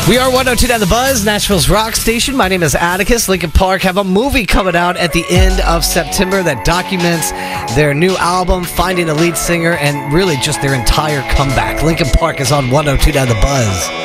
We are 102 The Buzz, Nashville's rock station. My name is Atticus. Linkin Park have a movie coming out at the end of September that documents their new album, finding a lead singer, and really just their entire comeback. Linkin Park is on 102 The Buzz.